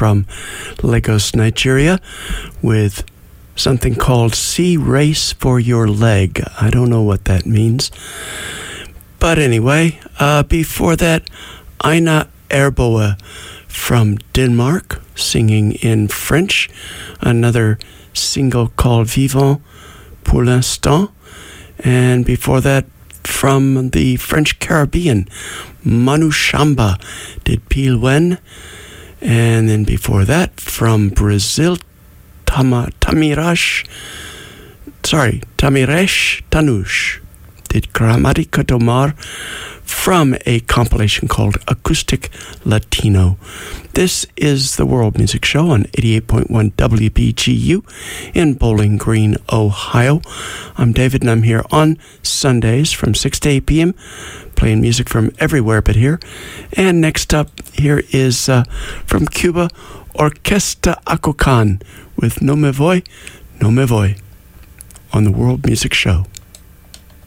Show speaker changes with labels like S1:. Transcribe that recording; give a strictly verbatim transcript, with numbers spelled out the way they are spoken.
S1: from Lagos, Nigeria, with something called Sea Race for Your Leg. I don't know what that means. But anyway, uh, before that, Ina Erboe from Denmark, singing in French, another single called Vivant pour l'instant. And before that, from the French Caribbean, Manu Chamba did Pilwen. And then before that, from Brazil, Tama, Tamirash, sorry, Tamiresh Tanush did Gramatica do Mar from a compilation called Acoustic Latino. This is the World Music Show on eighty-eight point one W B G U in Bowling Green, Ohio. I'm David, and I'm here on Sundays from six to eight p.m., playing music from everywhere but here. And next up, here is uh, from Cuba, Orquesta Acocan with No Me Voy, No Me Voy on the World Music Show.